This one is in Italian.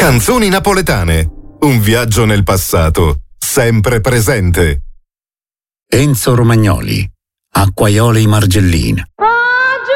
Canzoni napoletane. Un viaggio nel passato, sempre presente. Enzo Romagnoli, Acquaioli Margellin.